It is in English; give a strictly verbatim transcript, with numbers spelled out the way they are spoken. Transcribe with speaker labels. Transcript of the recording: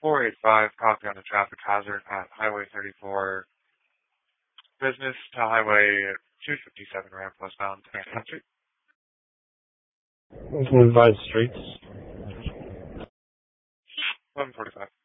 Speaker 1: four eight five, copy on the traffic hazard at Highway thirty-four, business to Highway two fifty-seven, ramp westbound, country.
Speaker 2: Advise streets.
Speaker 1: eleven forty-five.